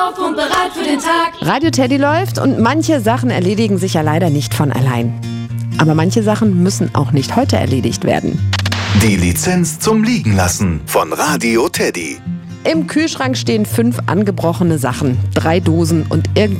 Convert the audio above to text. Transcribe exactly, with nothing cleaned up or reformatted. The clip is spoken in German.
auf und bereit für den Tag. Radio Teddy läuft und manche Sachen erledigen sich ja leider nicht von allein. Aber manche Sachen müssen auch nicht heute erledigt werden. Die Lizenz zum Liegenlassen von Radio Teddy. Im Kühlschrank stehen fünf angebrochene Sachen, drei Dosen und irgendwie